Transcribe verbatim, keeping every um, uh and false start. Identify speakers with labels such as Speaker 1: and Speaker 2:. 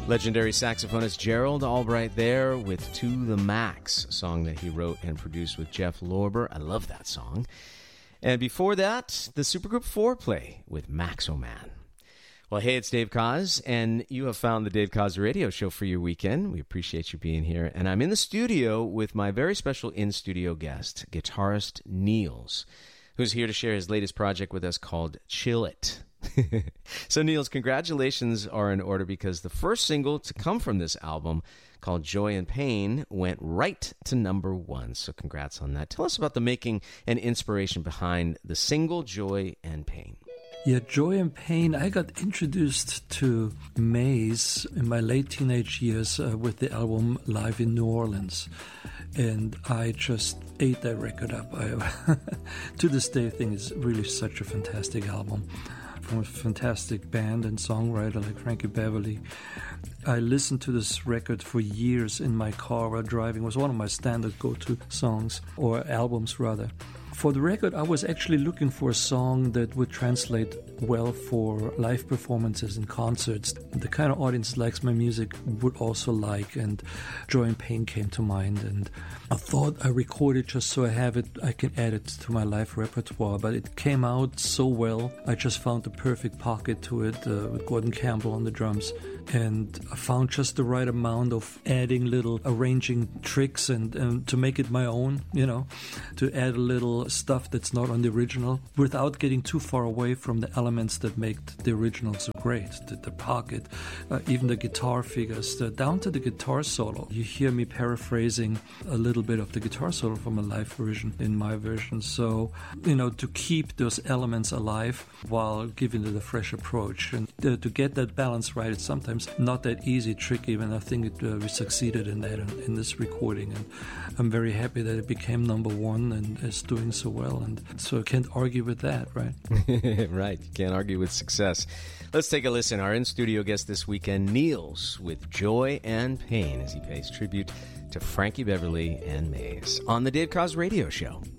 Speaker 1: Legendary saxophonist Gerald Albright there with To the Max, a song that he wrote and produced with Jeff Lorber. I love that song. And before that, the supergroup Foreplay with Maxo Man. Well, hey, it's Dave Koz, and you have found the Dave Koz Radio Show for your weekend. We appreciate you being here. And I'm in the studio with my very special in-studio guest, guitarist Niels, who's here to share his latest project with us called Chill It. So, Niels, congratulations are in order because the first single to come from this album, called Joy and Pain, went right to number one. So congrats on that. Tell us about the making and inspiration behind the single Joy and Pain.
Speaker 2: Yeah, Joy and Pain, I got introduced to Maze in my late teenage years uh, with the album Live in New Orleans. And I just ate that record up. I, to this day, I think it's really such a fantastic album. From a fantastic band and songwriter like Frankie Beverly. I listened to this record for years in my car while driving. It was one of my standard go-to songs, or albums rather. For the record, I was actually looking for a song that would translate well for live performances and concerts. The kind of audience that likes my music would also like, and Joy and Pain came to mind. And I thought I recorded just so I have it, I can add it to my live repertoire. But it came out so well, I just found the perfect pocket to it uh, with Gordon Campbell on the drums. And I found just the right amount of adding little arranging tricks and, and to make it my own, you know, to add a little stuff that's not on the original without getting too far away from the elements that make the original so great. The, the pocket, uh, even the guitar figures, the, down to the guitar solo. You hear me paraphrasing a little bit of the guitar solo from a live version in my version. So, you know, to keep those elements alive while giving it a fresh approach. And uh, to get that balance right, it's sometimes not that easy, tricky, and I think it, uh, we succeeded in that in, in this recording. And I'm very happy that it became number one and is doing so well. And so I can't argue with that, right?
Speaker 1: Right. You can't argue with success. Let's take a listen. Our in-studio guest this weekend, Niels, with Joy and Pain, as he pays tribute to Frankie Beverly and Maze on the Dave Koz Radio Show.